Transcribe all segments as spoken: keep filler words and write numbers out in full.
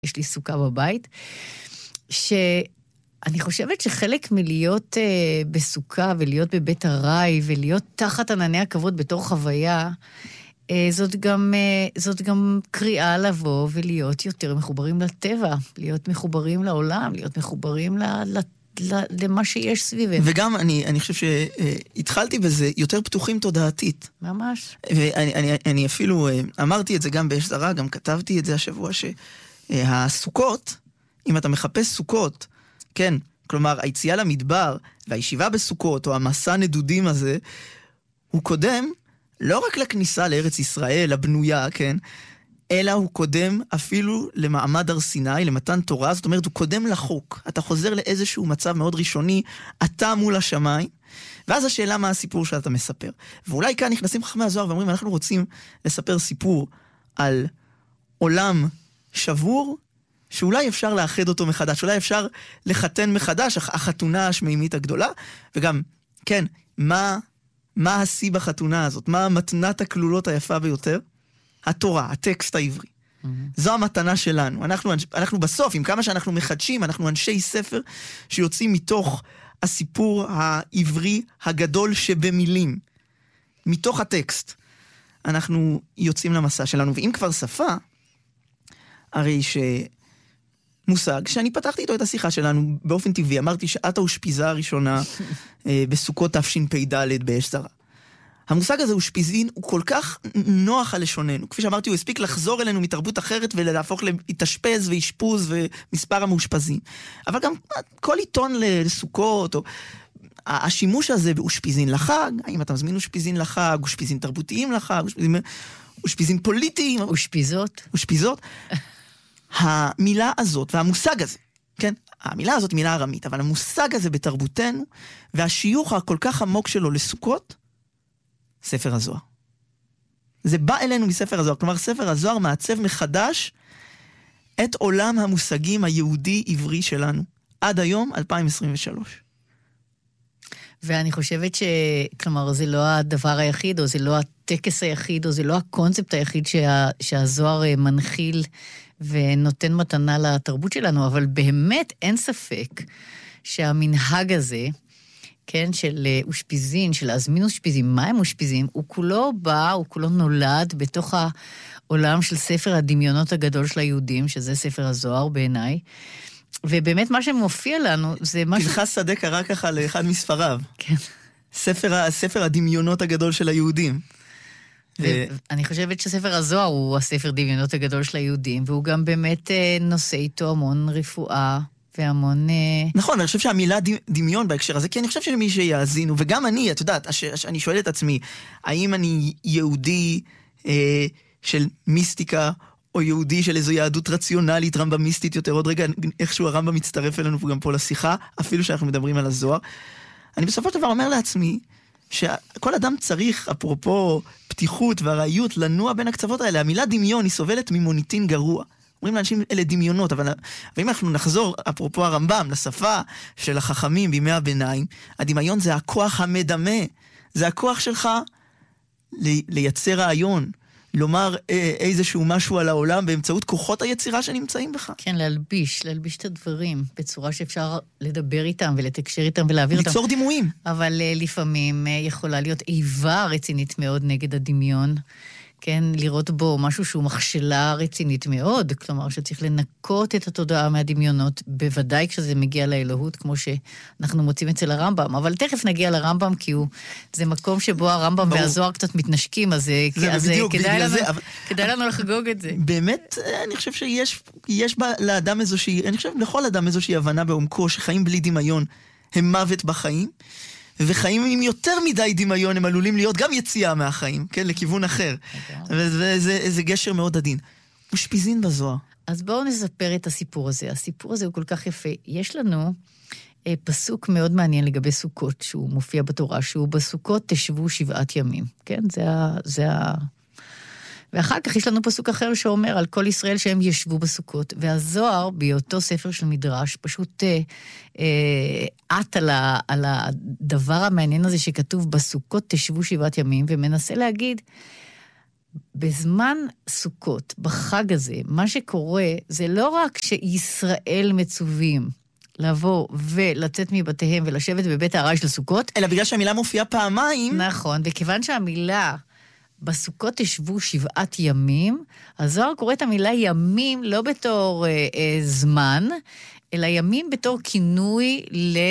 יש לי סוכה בבית, שאני חושבת שחלק מלהיות אה, בסוכה ולהיות בבית הרי ולהיות תחת ענני הכבוד בתור חוויה, אה, זאת גם, אה, זאת גם קריאה לבוא ולהיות יותר מחוברים לטבע, להיות מחוברים לעולם, להיות מחוברים ל... ל למה שיש סביבנו. וגם אני, אני חושב שהתחלתי בזה יותר פתוחים תודעתית. ממש. ואני אני, אני אפילו אמרתי את זה גם באש זרה, גם כתבתי את זה השבוע, שהסוכות, אם אתה מחפש סוכות, כן, כלומר, היציאה למדבר והישיבה בסוכות, או המסע נדודים הזה, הוא קודם לא רק לכניסה לארץ ישראל, הבנויה, כן, אלא הוא קודם אפילו למעמד הר סיני, למתן תורה, זאת אומרת, הוא קודם לחוק. אתה חוזר לאיזשהו מצב מאוד ראשוני, אתה מול השמיים, ואז השאלה מה הסיפור שאתה מספר. ואולי כאן נכנסים חכמי הזוהר ואומרים, אנחנו רוצים לספר סיפור על עולם שבור, שאולי אפשר לאחד אותו מחדש, אולי אפשר לחתן מחדש, החתונה השמימית הגדולה, וגם, כן, מה, מה השיא בחתונה הזאת? מה המתנת הכלולות היפה ביותר? התורה, הטקסט העברי. Mm-hmm. זו המתנה שלנו. אנחנו, אנחנו בסוף, עם כמה שאנחנו מחדשים, אנחנו אנשי ספר שיוצאים מתוך הסיפור העברי הגדול שבמילים. מתוך הטקסט. אנחנו יוצאים למסע שלנו. ואם כבר שפה, הרי שמושג שאני פתחתי איתו את השיחה שלנו באופן טבעי, אמרתי שאת האושפיזה הראשונה בסוכות תשפ"ד באש זרה. המושג הזה, אושפיזין, הוא כל כך נוח על לשוננו. כפי שאמרתי, הוא הספיק לחזור אלינו מתרבות אחרת ולהפוך להתאשפז ואשפוז ומספר המאושפזים. אבל גם כל עיתון לסוכות, או השימוש הזה באושפיזין לחג, האם אתה מזמין אושפיזין לחג, אושפיזין תרבותיים לחג, אושפיזין, אושפיזין פוליטיים. אושפיזות. אושפיזות. המילה הזאת והמושג הזה, כן? המילה הזאת היא מילה ארמית, אבל המושג הזה בתרבותנו, והשיוך הכל כך עמוק שלו לסוכות, ספר הזוהר. זה בא אלינו מספר הזוהר. כלומר, ספר הזוהר מעצב מחדש את עולם המושגים היהודי-עברי שלנו. עד היום, אלפיים עשרים ושלוש. ואני חושבת ש... כלומר, זה לא הדבר היחיד, או זה לא הטקס היחיד, או זה לא הקונספט היחיד שה... שהזוהר מנחיל ונותן מתנה לתרבות שלנו, אבל באמת אין ספק שהמנהג הזה, כן, של אושפיזין, של להזמין אושפיזין, מה הם אושפיזין? הוא כולו בא, הוא כולו נולד בתוך העולם של ספר הדמיונות הגדול של היהודים, שזה ספר הזוהר בעיניי, ובאמת מה שמופיע לנו זה משהו... פנחס שדה קרא ככה לאחד מספריו. כן. ספר, ספר הדמיונות הגדול של היהודים. ואני חושבת שספר הזוהר הוא הספר דמיונות הגדול של היהודים, והוא גם באמת נושא איתו המון רפואה, והמון... נכון, אני חושב שהמילה דמיון בהקשר הזה, כי אני חושב שמי שיאזינו, וגם אני, את יודעת, אני שואל את עצמי, האם אני יהודי אה, של מיסטיקה, או יהודי של איזו יהדות רציונלית, רמב"מיסטית יותר, עוד רגע איכשהו הרמב"ם מצטרף אלינו גם פה לשיחה, אפילו שאנחנו מדברים על הזוהר. אני בסופו של דבר אומר לעצמי, שכל אדם צריך, אפרופו פתיחות והראיות, לנוע בין הקצוות האלה. המילה דמיון היא סובלת ממוניטין גרוע. אומרים לאנשים אלה דמיונות, אבל ואם אנחנו נחזור, אפרופו הרמב"ם, לשפה של החכמים בימי הביניים, הדמיון זה הכוח המדמה, זה הכוח שלך לייצר רעיון, לומר איזשהו משהו על העולם באמצעות כוחות היצירה שנמצאים בך. כן, להלביש, להלביש את הדברים, בצורה שאפשר לדבר איתם ולתקשר איתם ולהעביר אותם. ליצור דימויים. אבל לפעמים יכולה להיות איבה רצינית מאוד נגד הדמיון, כן, לראות בו משהו שהוא מכשלה רצינית מאוד, כלומר שצריך לנקות את התודעה מהדמיונות, בוודאי כשזה מגיע לאלוהות, כמו שאנחנו מוצאים אצל הרמב"ם, אבל תכף נגיע לרמב"ם, כי הוא, זה מקום שבו הרמב"ם ברור. והזוהר קצת מתנשקים, אז, זה אז בדיוק, כדאי, לנו, זה, אבל... כדאי לנו לחגוג את זה. באמת, אני חושב שיש יש בה לאדם איזושהי, אני חושב לכל אדם איזושהי הבנה בעומקו, שחיים בלי דמיון הם מוות בחיים, וחיים עם יותר מדי דמיון, הם עלולים להיות גם יציאה מהחיים, כן, לכיוון אחר. וזה זה, זה גשר מאוד עדין. אושפיזין בזוהר. אז בואו נספר את הסיפור הזה. הסיפור הזה הוא כל כך יפה. יש לנו אה, פסוק מאוד מעניין לגבי סוכות, שהוא מופיע בתורה, שהוא בסוכות תשבו שבעת ימים. כן, זה ה... זה ה... ואחר כך יש לנו פסוק אחר שאומר על כל ישראל שהם ישבו בסוכות, והזוהר באותו ספר של מדרש פשוט אה, אה, עט על, ה, על הדבר המעניין הזה שכתוב בסוכות תשבו שבעת ימים, ומנסה להגיד, בזמן סוכות, בחג הזה, מה שקורה זה לא רק שישראל מצווים לבוא ולצאת מבתיהם ולשבת בבית הערה של סוכות, אלא בגלל שהמילה מופיעה פעמיים. נכון, וכיוון שהמילה בסוכות ישבו שבעת ימים, הזוהר קורא את המילה ימים לא בתור אה, אה, זמן, אלא ימים בתור כינוי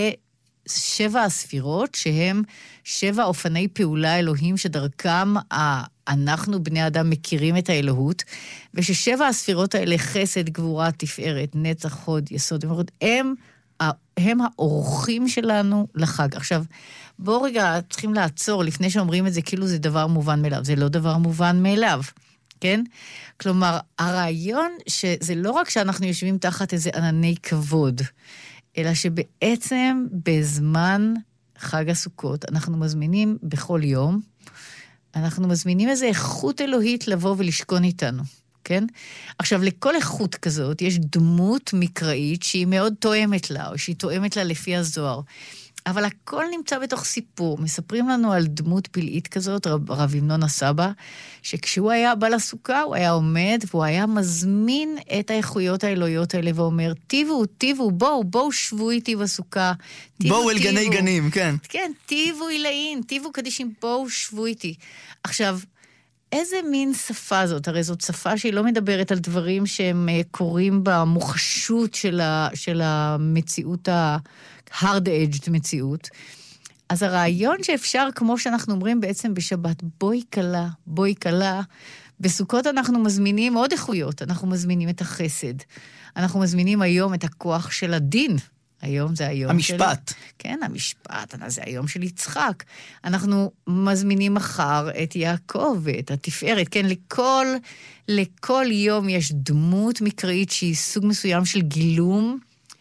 לשבע הספירות, שהם שבע אופני פעולה אלוהים שדרכם אנחנו בני אדם מכירים את האלוהות, וששבע הספירות האלה חסד, גבורה, תפארת, נצח, חוד, יסוד, הם, הם האורחים שלנו לחג. עכשיו, בואו רגע צריכים לעצור לפני שאומרים את זה כאילו זה דבר מובן מאליו. זה לא דבר מובן מאליו, כן? כלומר, הרעיון שזה לא רק שאנחנו יושבים תחת איזה ענני כבוד, אלא שבעצם בזמן חג הסוכות אנחנו מזמינים בכל יום, אנחנו מזמינים איזו איכות אלוהית לבוא ולשכון איתנו, כן? עכשיו, לכל איכות כזאת יש דמות מקראית שהיא מאוד תואמת לה, או שהיא תואמת לה לפי הזוהר. אבל הכל נמצא בתוך סיפור. מספרים לנו על דמות פלאית כזאת, רב, רב ימנון הסבא, שכשהוא היה בא לסוכה, הוא היה עומד, והוא היה מזמין את האיכויות האלוהיות האלה, ואומר, טיבו, טיבו, בואו, בואו שבו איתי בסוכה. טיבו, בואו אל טיבו. גני גנים, כן. כן, טיבו אילאין, טיבו קדישים, בואו שבו איתי. עכשיו, איזה מין שפה זאת? הרי זאת שפה שהיא לא מדברת על דברים שהם קורים במוחשות של, ה, של המציאות ה... hard-edged מציאות. אז הרעיון שאפשר, כמו שאנחנו אומרים בעצם בשבת, בואי קלה, בואי קלה, בסוכות אנחנו מזמינים עוד איכויות, אנחנו מזמינים את החסד, אנחנו מזמינים היום את הכוח של הדין, היום זה היום המשפט. של... כן, המשפט, זה היום של יצחק. אנחנו מזמינים מחר את יעקב ואת התפארת, כן, לכל, לכל יום יש דמות מקראית שהיא סוג מסוים של גילום,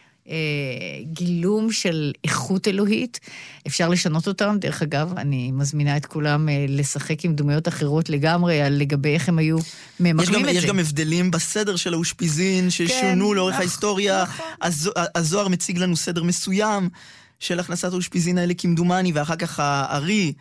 גילום של איכות אלוהית, אפשר לשנות אותם, דרך אגב, אני מזמינה את כולם לשחק עם דמויות אחרות לגמרי, על לגבי איך הם היו ממקמים את זה. יש גם הבדלים בסדר של האושפיזין, ששונו לאורך ההיסטוריה, הזוהר מציג לנו סדר מסוים של הכנסת האושפיזין האלה כמדומני, ואחר כך הארי,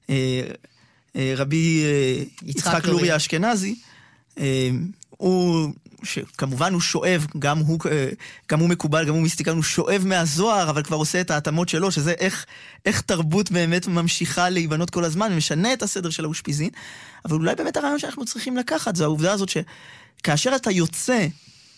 רבי יצחק לורי האשכנזי, הוא... שכמובן הוא שואב, גם הוא, גם הוא מקובל, גם הוא מיסטיקן, הוא שואב מהזוהר, אבל כבר עושה את ההתאמות שלו, שזה איך, איך תרבות באמת ממשיכה להיבנות כל הזמן, ומשנה את הסדר של האושפיזין. אבל אולי באמת הרעיון שאנחנו צריכים לקחת, זו העובדה הזאת שכאשר אתה יוצא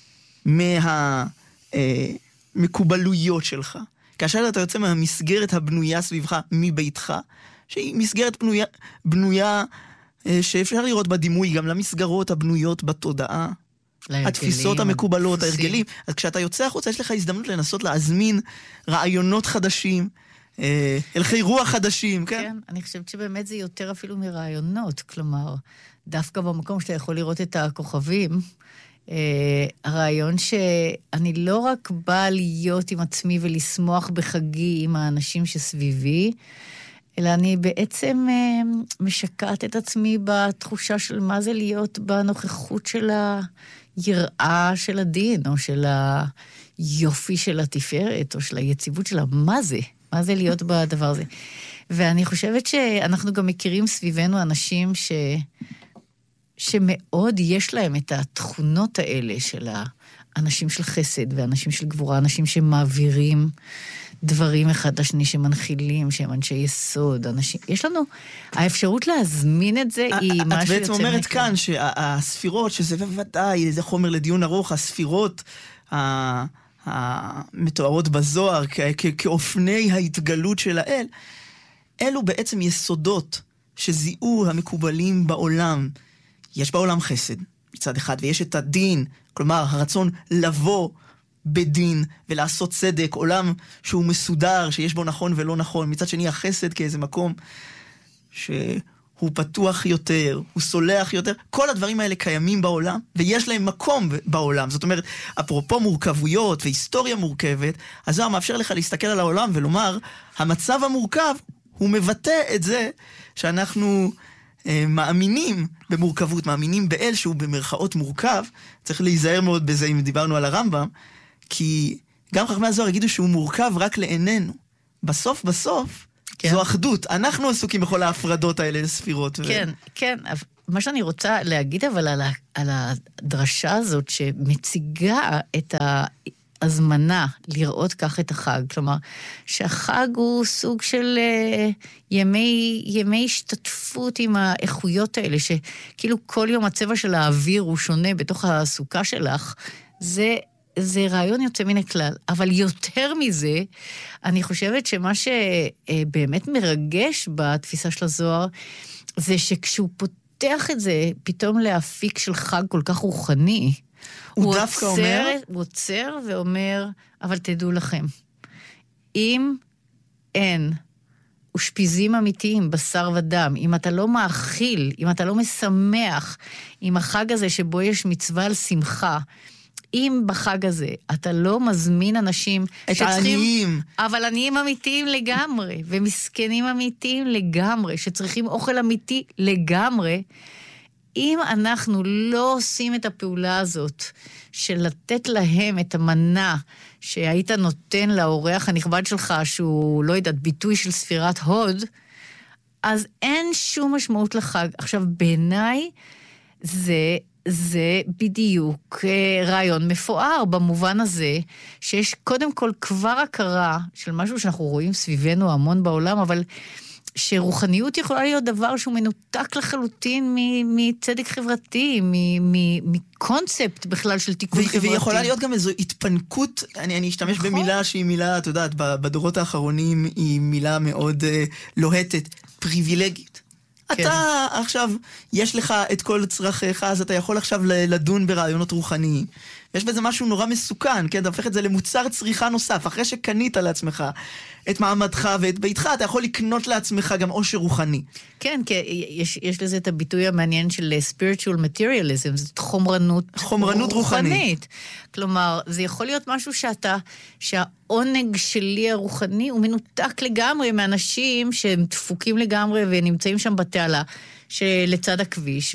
מהמקובלויות שלך, כאשר אתה יוצא מהמסגרת הבנויה סביבך מביתך, שהיא מסגרת בנויה, בנויה שאפשר לראות בדימוי גם למסגרות הבנויות בתודעה, התפיסות המקובלות, ההרגלים. אז כשאתה יוצא החוצה, יש לך הזדמנות לנסות להזמין רעיונות חדשים, הלכי רוח חדשים, כן? כן, אני חושבת שבאמת זה יותר אפילו מרעיונות, כלומר, דווקא במקום שאתה יכול לראות את הכוכבים, הרעיון שאני לא רק באה להיות עם עצמי ולשמוח בחגי עם האנשים שסביבי, אלא אני בעצם משקעת את עצמי בתחושה של מה זה להיות בנוכחות של היראה של הדין, או של היופי של התפארת, או של היציבות שלה. מה זה? מה זה להיות בדבר הזה? ואני חושבת שאנחנו גם מכירים סביבנו אנשים ש... שמאוד יש להם את התכונות האלה של האנשים של חסד, ואנשים של גבורה, אנשים שמעבירים דברים אחד לשני, שמנחילים, שהם אנשי יסוד, אנשים... יש לנו... האפשרות להזמין את זה היא משהו יוצא מכאן. את בעצם אומרת כאן שהספירות, שזה בוודאי, זה חומר לדיון ארוך, הספירות המתוארות בזוהר, כאופני ההתגלות של האל, אלו בעצם יסודות שזיהו המקובלים בעולם. יש בעולם חסד, מצד אחד, ויש את הדין, כלומר, הרצון לבוא בדין ולעשות צדק, עולם שהוא מסודר, שיש בו נכון ולא נכון. מצד שני, החסד כאיזה מקום שהוא פתוח יותר, הוא סולח יותר. כל הדברים האלה קיימים בעולם, ויש להם מקום בעולם. זאת אומרת, אפרופו מורכבויות והיסטוריה מורכבת, אז זה מאפשר לך להסתכל על העולם ולומר, המצב המורכב הוא מבטא את זה שאנחנו מאמינים במורכבות, מאמינים באל שהוא במרכאות מורכב. צריך להיזהר מאוד בזה אם דיברנו על הרמב"ם, כי גם חכמי הזוהר יגידו שהוא מורכב רק לעינינו. בסוף בסוף כן. זו אחדות. אנחנו עסוקים בכל ההפרדות האלה לספירות. כן, ו... כן, מה שאני רוצה להגיד אבל על, ה, על הדרשה הזאת שמציגה את ההזמנה לראות כך את החג, כלומר שהחג הוא סוג של uh, ימי, ימי השתתפות עם האיכויות האלה, שכאילו כל יום הצבע של האוויר הוא שונה בתוך הסוכה שלך, זה... זה רעיון יוצא מן הכלל, אבל יותר מזה, אני חושבת שמה שבאמת מרגש בתפיסה של הזוהר, זה שכשהוא פותח את זה פתאום להפיק של חג כל כך רוחני, הוא, הוא דווקא עוצר, אומר? הוא עוצר ואומר, אבל תדעו לכם, אם אין אושפיזים אמיתיים, בשר ודם, אם אתה לא מאכיל, אם אתה לא משמח, עם החג הזה שבו יש מצווה על שמחה, אם בחג הזה אתה לא מזמין אנשים את שצריכים, העניים. אבל עניים אמיתיים לגמרי, ומסכנים אמיתיים לגמרי, שצריכים אוכל אמיתי לגמרי, אם אנחנו לא עושים את הפעולה הזאת, של לתת להם את המנה שהיית נותן לאורח הנכבד שלך, שהוא לא יודעת, ביטוי של ספירת הוד, אז אין שום משמעות לחג. עכשיו, בעיניי זה... זה בדיוק רעיון מפואר במובן הזה, שיש קודם כל כבר הכרה של משהו שאנחנו רואים סביבנו המון בעולם, אבל שרוחניות יכולה להיות דבר שהוא מנותק לחלוטין מצדק חברתי, מקונספט בכלל של תיקון חברתי. והיא יכולה להיות גם איזו התפנקות, אני, אני אשתמש נכון. במילה שהיא מילה, את יודעת, בדורות האחרונים היא מילה מאוד uh, לוהטת, פריבילגית. כן. אתה עכשיו, יש לך את כל צרכיך, אז אתה יכול עכשיו לדון ברעיונות רוחניים. יש בזה משהו נורא מסוכן, כן? אתה הופך את זה למוצר צריכה נוסף. אחרי שקנית לעצמך את מעמדך ואת ביתך, אתה יכול לקנות לעצמך גם עושר רוחני. כן, כי יש, יש לזה את הביטוי המעניין של spiritual materialism, זאת חומרנות, חומרנות רוחנית. רוחנית. כלומר, זה יכול להיות משהו שאתה, שהעונג שלי הרוחני הוא מנותק לגמרי מאנשים שהם דפוקים לגמרי ונמצאים שם בתעלה. שלצד הכביש,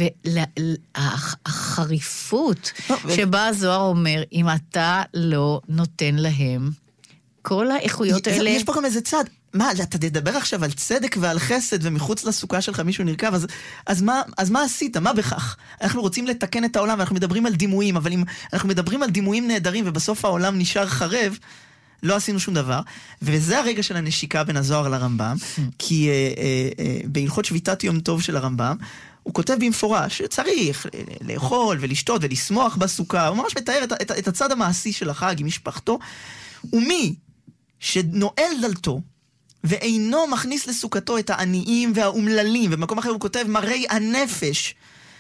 והחריפות שבה הזוהר אומר, אם אתה לא נותן להם, כל האיכויות האלה... יש פה גם איזה צד, מה, אתה תדבר עכשיו על צדק ועל חסד, ומחוץ לסוכה שלך מישהו נרכב, אז, אז, מה, אז מה עשית? מה בכך? אנחנו רוצים לתקן את העולם, ואנחנו מדברים על דימויים, אבל אם אנחנו מדברים על דימויים נהדרים, ובסוף העולם נשאר חרב, לא עשינו שום דבר, וזה הרגע של הנשיקה בין הזוהר לרמב"ם, כי אה, אה, אה, בהלכות שביתת יום טוב של הרמב"ם, הוא כותב במפורש שצריך לאכול ולשתות ולשמוח בסוכה, הוא ממש מתאר את, את, את הצד המעשי של החג עם משפחתו, ומי שנועל דלתו, ואינו מכניס לסוכתו את העניים והאומללים, ובמקום אחר הוא כותב מראי הנפש,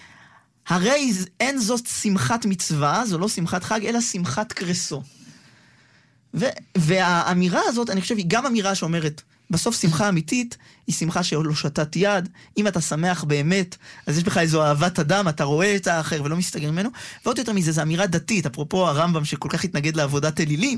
הרי אין זאת שמחת מצווה, זו לא שמחת חג, אלא שמחת קרסו. ו- והאמירה הזאת, אני חושב, היא גם אמירה שאומרת, בסוף שמחה אמיתית, היא שמחה שלא שתת יד, אם אתה שמח באמת, אז יש בך איזו אהבת אדם, אתה רואה את האחר ולא מסתגר ממנו, ועוד יותר מזה, זו אמירה דתית, אפרופו הרמב"ם שכל כך התנגד לעבודת אלילים,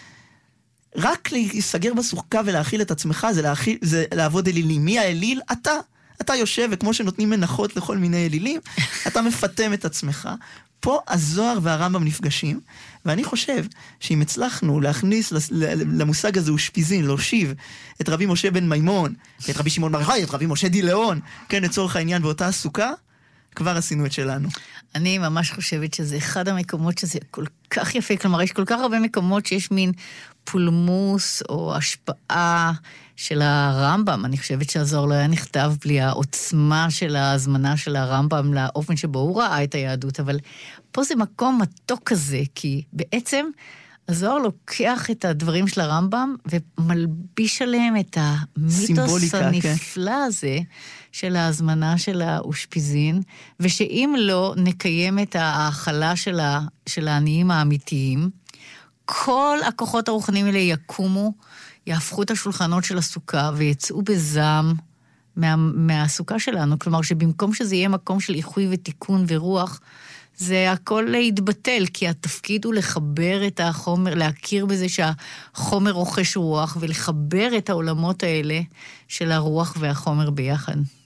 רק להיסגר בסוכה ולהאכיל את עצמך, זה, להאכיל, זה לעבוד אלילים. מי האליל? אתה. אתה יושב, וכמו שנותנים מנחות לכל מיני אלילים, אתה מפתם את עצמך. פה הזוהר והרמב"ם נפגשים, ואני חושב שאם הצלחנו להכניס למושג הזה אושפיזין, להושיב את רבי משה בן מימון, את רבי שמעון בר יוחאי, את רבי משה דילאון, כן, לצורך העניין באותה הסוכה, כבר עשינו את שלנו. אני ממש חושבת שזה אחד המקומות שזה כל כך יפה, כלומר יש כל כך הרבה מקומות שיש מין פולמוס או השפעה של הרמב"ם. אני חושבת שהזוהר לא היה נכתב בלי העוצמה של ההזמנה של הרמב"ם לאופן שבו הוא ראה את היהדות, אבל פה זה מקום מתוק כזה, כי בעצם הזוהר לוקח את הדברים של הרמב"ם ומלביש עליהם את המיתוס הנפלא הזה של ההזמנה של האושפיזין, ושאם לא נקיים את ההאכלה של, ה, של העניים האמיתיים, כל הכוחות הרוחניים האלה יקומו, יהפכו את השולחנות של הסוכה ויצאו בזעם מה, מהסוכה שלנו. כלומר שבמקום שזה יהיה מקום של איחוי ותיקון ורוח, זה הכל להתבטל, כי התפקיד הוא לחבר את החומר, להכיר בזה שהחומר רוכש רוח, ולחבר את העולמות האלה של הרוח והחומר ביחד.